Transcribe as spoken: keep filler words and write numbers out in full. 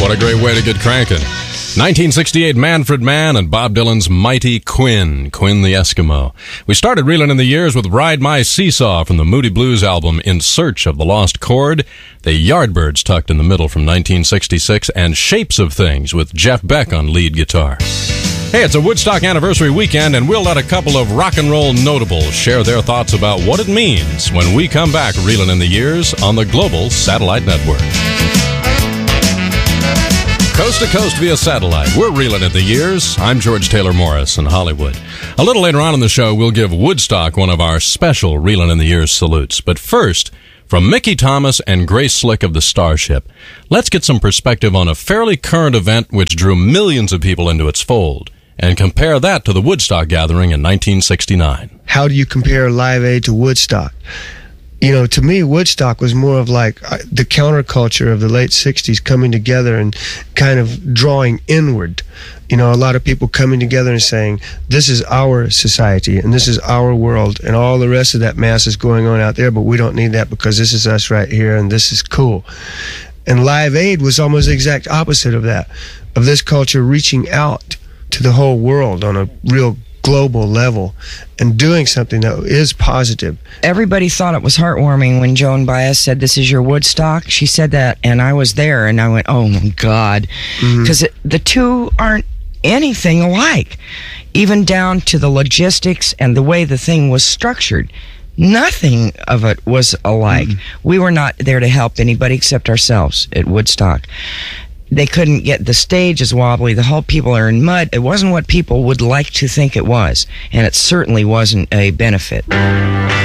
What a great way to get cranking. nineteen sixty-eight, Manfred Mann and Bob Dylan's Mighty Quinn, Quinn the Eskimo. We started reeling in the years with Ride My Seesaw from the Moody Blues album In Search of the Lost Chord, the Yardbirds tucked in the middle from nineteen sixty-six, and Shapes of Things with Jeff Beck on lead guitar. Hey, it's a Woodstock anniversary weekend, and we'll let a couple of rock and roll notables share their thoughts about what it means when we come back reeling in the years on the Global Satellite Network. Coast to coast via satellite, we're reeling in the years. I'm George Taylor Morris in Hollywood. A little later on in the show, we'll give Woodstock one of our special reeling in the years salutes. But first, from Mickey Thomas and Grace Slick of the Starship, let's get some perspective on a fairly current event which drew millions of people into its fold, and compare that to the Woodstock gathering in nineteen sixty-nine. How do you compare Live Aid to Woodstock? You know, to me, Woodstock was more of like uh, the counterculture of the late sixties coming together and kind of drawing inward. You know, a lot of people coming together and saying, this is our society and this is our world, and all the rest of that mass is going on out there, but we don't need that because this is us right here and this is cool. And Live Aid was almost the exact opposite of that, of this culture reaching out to the whole world on a real global level and doing something that is positive. Everybody thought it was heartwarming when Joan Baez said, this is your Woodstock. She said that, and I was there, and I went, oh my God. Because mm-hmm. the two aren't anything alike, even down to the logistics and the way the thing was structured. Nothing of it was alike. Mm-hmm. We were not there to help anybody except ourselves at Woodstock. They couldn't get the stage as wobbly. The whole people are in mud. It wasn't what people would like to think it was, and it certainly wasn't a benefit.